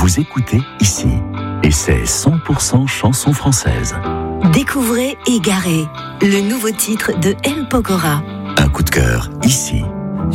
Vous écoutez ici. Et c'est 100% chansons françaises. Découvrez Égaré, le nouveau titre de M. Pokora. Un coup de cœur ici.